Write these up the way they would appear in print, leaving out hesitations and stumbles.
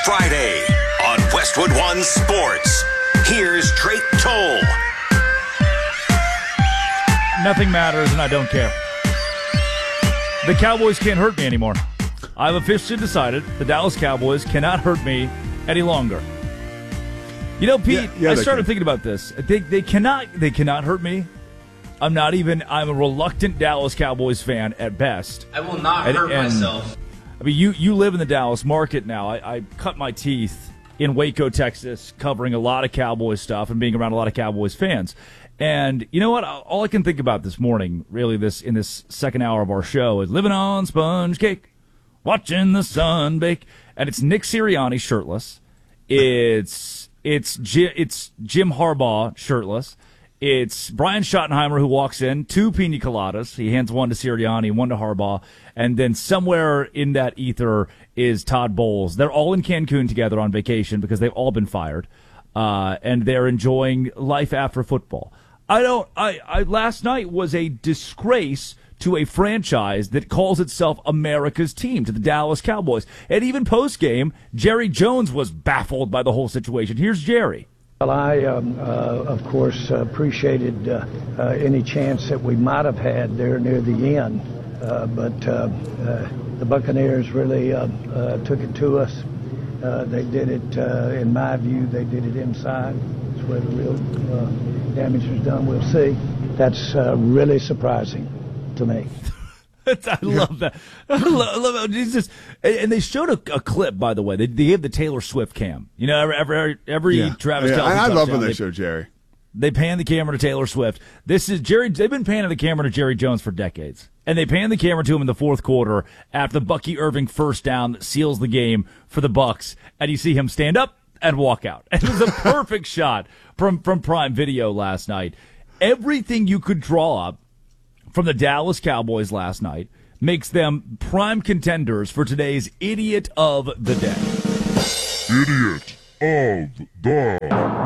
Friday on Westwood One Sports. Here's Drake Toll. Nothing matters, and I don't care. The Cowboys can't hurt me anymore. I've officially decided the Dallas Cowboys cannot hurt me any longer. You know, Pete, I started thinking about this. They cannot hurt me. I'm a reluctant Dallas Cowboys fan at best. I will not hurt myself. I mean, you live in the Dallas market now. I cut my teeth in Waco, Texas, covering a lot of Cowboys stuff and being around a lot of Cowboys fans. And you know what? All I can think about this morning, really, in this second hour of our show, is living on sponge cake, watching the sun bake. And it's Nick Sirianni shirtless. It's Jim Harbaugh shirtless. It's Brian Schottenheimer who walks in, 2 pina coladas. He hands one to Sirianni, one to Harbaugh. And then somewhere in that ether is Todd Bowles. They're all in Cancun together on vacation because they've all been fired. And they're enjoying life after football. Last night was a disgrace to a franchise that calls itself America's team, to the Dallas Cowboys. And even post-game, Jerry Jones was baffled by the whole situation. Here's Jerry. Well, I, of course, appreciated any chance that we might have had there near the end. But the Buccaneers really took it to us. They did it, in my view, they did it inside. That's where the real damage was done. We'll see. That's really surprising to me. I love that. I love it. And they showed a clip, by the way. They gave the Taylor Swift cam. You know, every Travis Kelce. I love when they show Jerry. They pan the camera to Taylor Swift. This is Jerry. They've been panning the camera to Jerry Jones for decades. And they pan the camera to him in the fourth quarter after the Bucky Irving first down that seals the game for the Bucs. And you see him stand up and walk out. It was a perfect shot from Prime Video last night. Everything you could draw up from the Dallas Cowboys last night makes them prime contenders for today's Idiot of the Day. Idiot of the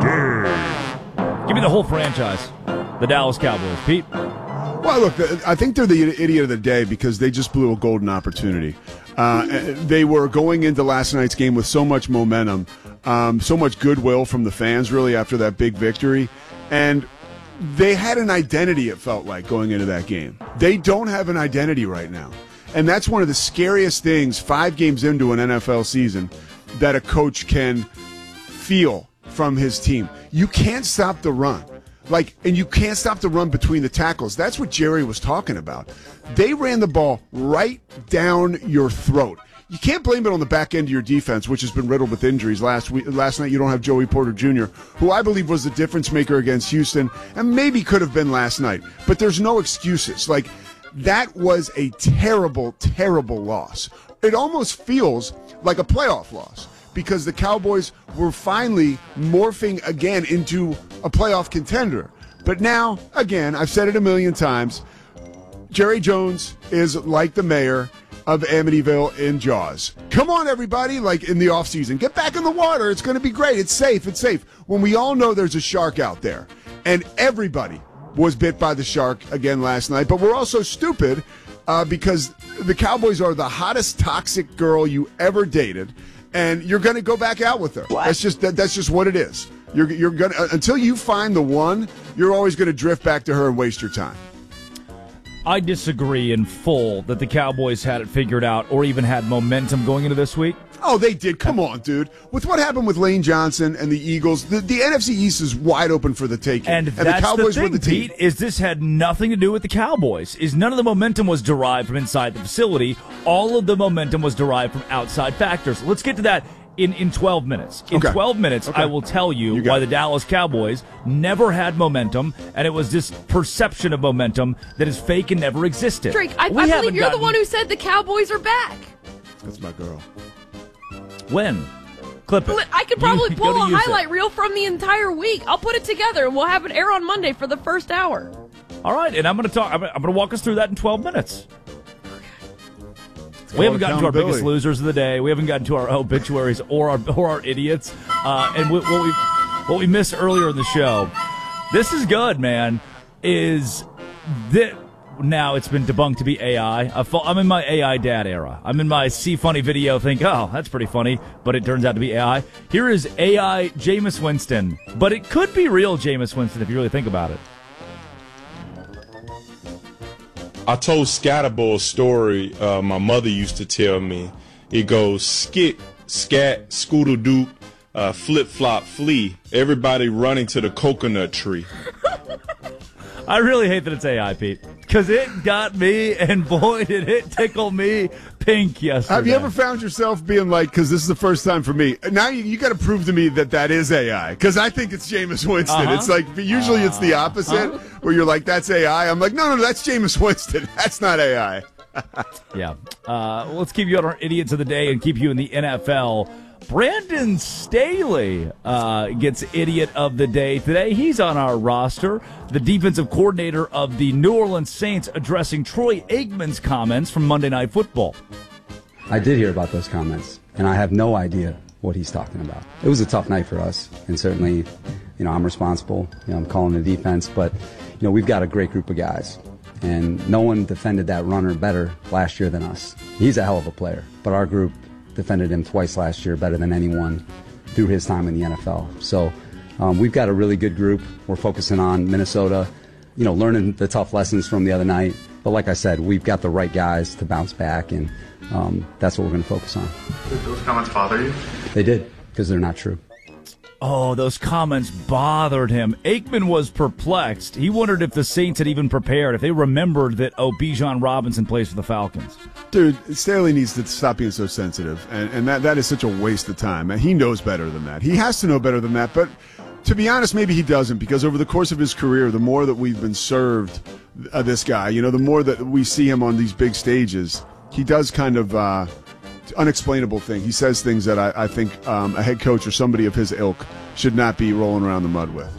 Day. Give me the whole franchise. The Dallas Cowboys. Pete? Well, look, I think they're the idiot of the day because they just blew a golden opportunity. They were going into last night's game with so much momentum, so much goodwill from the fans, really, after that big victory. And they had an identity, it felt like, going into that game. They don't have an identity right now. And that's one of the scariest things 5 games into an NFL season that a coach can feel from his team. You can't stop the run. And you can't stop the run between the tackles. That's what Jerry was talking about. They ran the ball right down your throat. You can't blame it on the back end of your defense, which has been riddled with injuries. Last night, you don't have Joey Porter Jr., who I believe was the difference maker against Houston, and maybe could have been last night. But there's no excuses. That was a terrible, terrible loss. It almost feels like a playoff loss because the Cowboys were finally morphing again into a playoff contender. But now, again, I've said it a million times, Jerry Jones is like the mayor of Amityville in Jaws. Come on, everybody, in the offseason. Get back in the water. It's going to be great. It's safe. It's safe. When we all know there's a shark out there. And everybody was bit by the shark again last night. But we're also stupid because the Cowboys are the hottest toxic girl you ever dated. And you're going to go back out with her. What? That's just what it is. You're going to, until you find the one, you're always going to drift back to her and waste your time. I disagree in full that the Cowboys had it figured out or even had momentum going into this week. Oh, they did. Come on, dude. With what happened with Lane Johnson and the Eagles, the NFC East is wide open for the taking. And the Cowboys were the team. Pete, is this had nothing to do with the Cowboys. None of the momentum was derived from inside the facility. All of the momentum was derived from outside factors. Let's get to that in 12 minutes. In 12 minutes, I will tell you why the Dallas Cowboys never had momentum, and it was this perception of momentum that is fake and never existed. Drake, I believe you're the one who said the Cowboys are back. That's my girl. When? Clip it. I could probably pull a highlight reel from the entire week. I'll put it together, and we'll have it air on Monday for the first hour. All right, and I'm going to walk us through that in 12 minutes. We haven't gotten to our biggest losers of the day. We haven't gotten to our obituaries or our idiots. And what we missed earlier in the show, this is good, man, is that now it's been debunked to be AI. I'm in my AI dad era. I'm in my see funny video, think, oh, that's pretty funny, but it turns out to be AI. Here is AI Jameis Winston, but it could be real Jameis Winston if you really think about it. I told Scatterbo a story my mother used to tell me. It goes, skit, scat, scoodle-doo, flip-flop, flee. Everybody running to the coconut tree. I really hate that it's AI, Pete, because it got me, and boy, did it tickle me pink yesterday. Have you ever found yourself being like, because this is the first time for me, now you got to prove to me that is AI, because I think it's Jameis Winston. It's like, usually it's the opposite, where you're like, that's AI. I'm like, no, that's Jameis Winston. That's not AI. Yeah. Let's keep you on our idiots of the day and keep you in the NFL. Brandon Staley gets idiot of the day today. He's on our roster. The defensive coordinator of the New Orleans Saints addressing Troy Aikman's comments from Monday Night Football. I did hear about those comments, and I have no idea what he's talking about. It was a tough night for us, and certainly, I'm responsible. I'm calling the defense, but, we've got a great group of guys, and no one defended that runner better last year than us. He's a hell of a player, but our group defended him twice last year better than anyone through his time in the NFL. So we've got a really good group. We're focusing on Minnesota, learning the tough lessons from the other night. But like I said, we've got the right guys to bounce back, and that's what we're going to focus on. Did those comments bother you? They did, because they're not true. Oh, those comments bothered him. Aikman was perplexed. He wondered if the Saints had even prepared, if they remembered that Bijan Robinson plays for the Falcons. Dude, Staley needs to stop being so sensitive, and that is such a waste of time. And he knows better than that. He has to know better than that, but to be honest, maybe he doesn't, because over the course of his career, the more that we've been served this guy, the more that we see him on these big stages, he does kind of unexplainable thing. He says things that I think a head coach or somebody of his ilk should not be rolling around the mud with.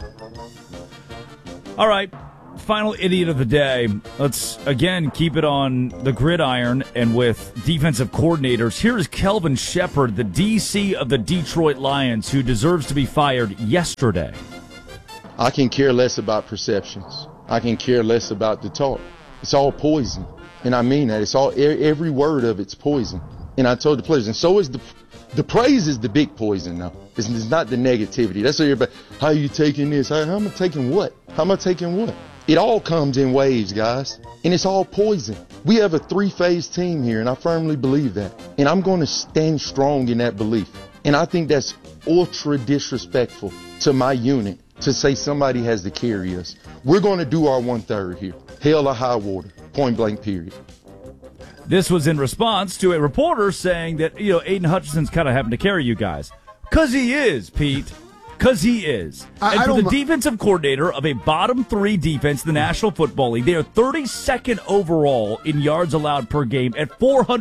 All right, final idiot of the day. Let's, again, keep it on the gridiron and with defensive coordinators. Here's Kelvin Shepard, the DC of the Detroit Lions, who deserves to be fired yesterday. I can care less about perceptions. I can care less about the talk. It's all poison, and I mean that. It's all, every word of it's poison. And I told the players, and so is the praise is the big poison now. It's not the negativity. That's what everybody, how are you taking this? How am I taking what? How am I taking what? It all comes in waves, guys. And it's all poison. We have a three-phase team here, and I firmly believe that. And I'm going to stand strong in that belief. And I think that's ultra disrespectful to my unit to say somebody has to carry us. We're going to do our 1/3 here. Hell or high water. Point blank, period. This was in response to a reporter saying that, Aiden Hutchinson's kind of having to carry you guys. Because he is, Pete. Because he is. And for the defensive coordinator of a bottom 3 defense in the National Football League, they are 32nd overall in yards allowed per game at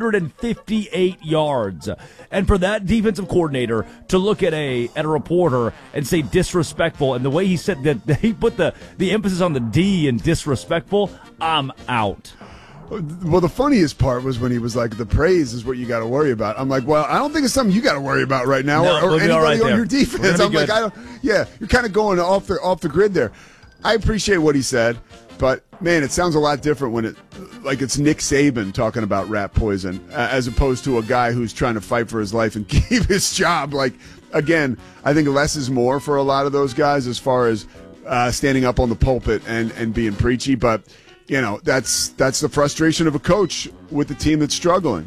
458 yards. And for that defensive coordinator to look at a reporter and say disrespectful, and the way he said that he put the emphasis on the D in disrespectful, I'm out. Well, the funniest part was when he was like, the praise is what you got to worry about. I'm like, well, I don't think it's something you got to worry about right now, or anybody on your defense. I'm like, you're kind of going off the grid there. I appreciate what he said, but man, it sounds a lot different when it's Nick Saban talking about rat poison as opposed to a guy who's trying to fight for his life and keep his job. Like, again, I think less is more for a lot of those guys as far as standing up on the pulpit and being preachy, but that's the frustration of a coach with a team that's struggling.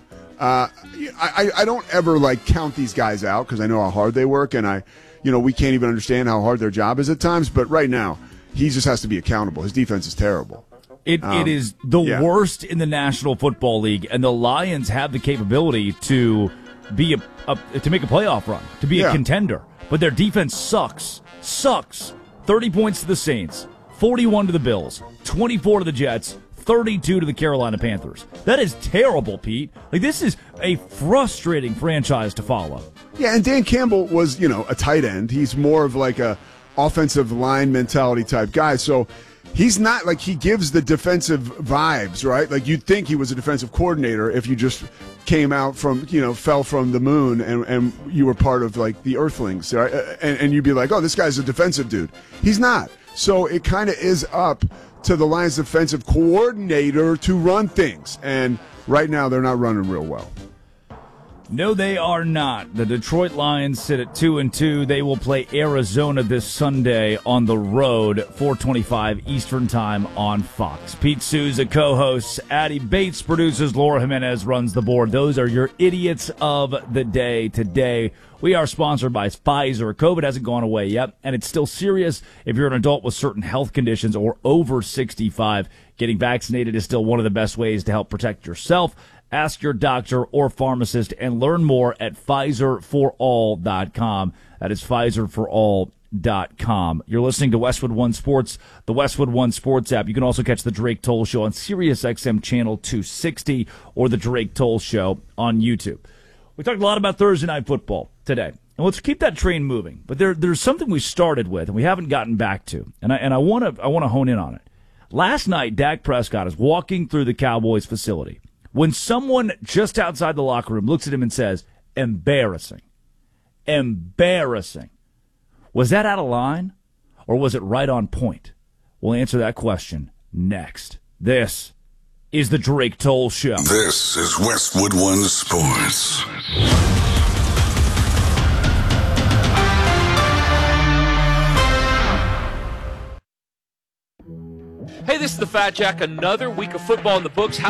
I don't ever count these guys out because I know how hard they work, and we can't even understand how hard their job is at times. But right now, he just has to be accountable. His defense is terrible. It is the worst in the National Football League, and the Lions have the capability to be to make a playoff run, to be a contender. But their defense sucks. 30 points to the Saints. 41 to the Bills, 24 to the Jets, 32 to the Carolina Panthers. That is terrible, Pete. This is a frustrating franchise to follow. Yeah, and Dan Campbell was, a tight end. He's more of a offensive line mentality type guy. So he's not he gives the defensive vibes, right? You'd think he was a defensive coordinator if you just came out from, fell from the moon and you were part of the Earthlings, right? And you'd be like, oh, this guy's a defensive dude. He's not. So it kind of is up to the Lions defensive coordinator to run things. And right now they're not running real well. No, they are not. The Detroit Lions sit at 2-2. They will play Arizona this Sunday on the road, 4:25 Eastern Time on Fox. Pete Souza co-hosts, Addy Bates produces, Laura Jimenez runs the board. Those are your idiots of the day today. We are sponsored by Pfizer. COVID hasn't gone away yet, and it's still serious if you're an adult with certain health conditions or over 65. Getting vaccinated is still one of the best ways to help protect yourself. Ask your doctor or pharmacist and learn more at PfizerForAll.com. That is PfizerForAll.com. You're listening to Westwood One Sports, the Westwood One Sports app. You can also catch the Drake Toll Show on SiriusXM Channel 260 or the Drake Toll Show on YouTube. We talked a lot about Thursday Night Football today, and let's keep that train moving. But there's something we started with and we haven't gotten back to, and I want to hone in on it. Last night, Dak Prescott is walking through the Cowboys facility when someone just outside the locker room looks at him and says, embarrassing. Embarrassing. Was that out of line, or was it right on point? We'll answer that question next. This is the Drake Toll Show. This is Westwood One Sports. Hey, this is the Fat Jack. Another week of football in the books.